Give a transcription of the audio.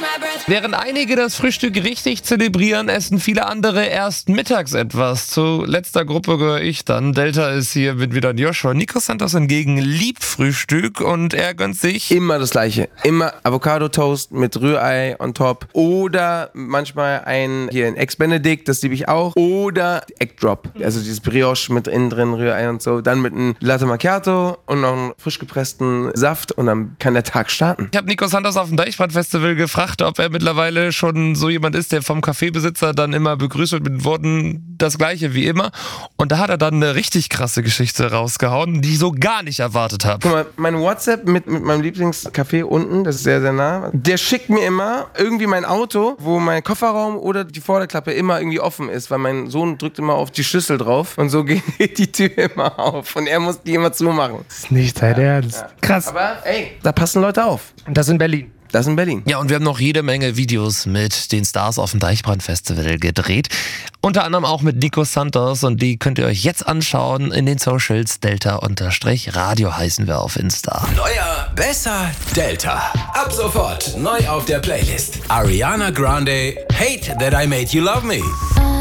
Während einige das Frühstück richtig zelebrieren, essen viele andere erst mittags etwas. Zu letzter Gruppe gehöre ich dann. Delta ist hier mit wieder Joshua. Nico Santos hingegen liebt Frühstück und er gönnt sich immer das Gleiche. Immer Avocado-Toast mit Rührei on top. Oder manchmal ein Eggs Benedict, das liebe ich auch. Oder Egg Drop, also dieses Brioche mit innen drin, Rührei und so. Dann mit einem Latte Macchiato und noch einen frisch gepressten Saft und dann kann der Tag starten. Ich habe Nico Santos auf dem Deichbrand-Festival gefragt, ob er mittlerweile schon so jemand ist, der vom Kaffeebesitzer dann immer begrüßt wird mit Worten das Gleiche wie immer. Und da hat er dann eine richtig krasse Geschichte rausgehauen, die ich so gar nicht erwartet habe. Guck mal, mein WhatsApp mit meinem Lieblingscafé unten, das ist sehr, sehr nah, der schickt mir immer irgendwie mein Auto, wo mein Kofferraum oder die Vorderklappe immer irgendwie offen ist, weil mein Sohn drückt immer auf die Schlüssel drauf und so geht die Tür immer auf und er muss die immer zumachen. Das ist nicht dein Ernst. Ja. Krass. Aber ey, da passen Leute auf. Und das in Berlin. Das in Berlin. Ja, und wir haben noch jede Menge Videos mit den Stars auf dem Deichbrand-Festival gedreht. Unter anderem auch mit Nico Santos und die könnt ihr euch jetzt anschauen in den Socials. Delta_Radio heißen wir auf Insta. Neuer, besser, Delta. Ab sofort neu auf der Playlist. Ariana Grande, Hate That I Made You Love Me.